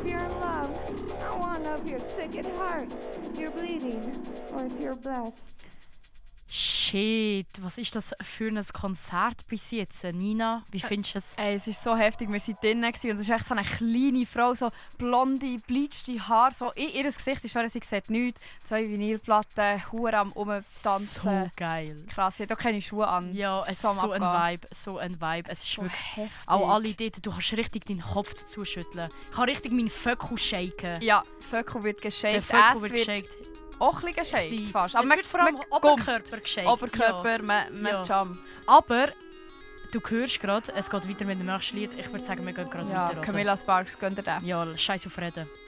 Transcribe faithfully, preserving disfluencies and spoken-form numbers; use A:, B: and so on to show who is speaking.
A: if you're in love. I wanna know if you're sick at heart, if you're bleeding, or if you're blessed.
B: Shit, was ist das für ein Konzert bis jetzt? Nina, wie findest du es?
C: Ey, es ist so heftig, wir waren drinnen und es ist echt so eine kleine Frau, so blonde, bleachte Haare. So. In ihr Gesicht ist, sie sieht nichts. Zwei Vinylplatten, Hure am Umtanzen.
B: So geil.
C: Krass, sie hat auch keine Schuhe an.
B: Ja, es ist so, so ein Vibe, so ein Vibe. Es ist
C: so
B: wirklich
C: heftig.
B: auch alle dort, du kannst richtig deinen Kopf dazu schütteln. Ich kann richtig meinen Föckel shaken.
C: Ja, Föckel wird geschakt.
B: Der Föckel wird
C: wird
B: geschakt.
C: auch ein bisschen geschakt fast.
B: Aber es
C: man,
B: wird vor allem
C: man
B: Oberkörper geschakt.
C: Oberkörper,
B: Ja.
C: man, man
B: Ja.
C: jumpt.
B: Aber du hörst gerade, es geht weiter mit dem nächsten Lied. Ich würde sagen, wir gehen gerade
C: Ja,
B: weiter. Oder?
C: Camilla Sparks, gönnt ihr den?
B: Ja, scheiß auf Reden.